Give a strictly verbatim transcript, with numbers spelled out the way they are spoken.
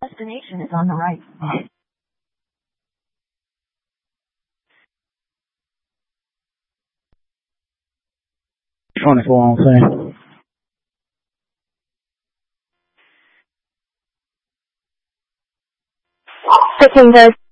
Destination is on the right. twenty-four on thing. Picking the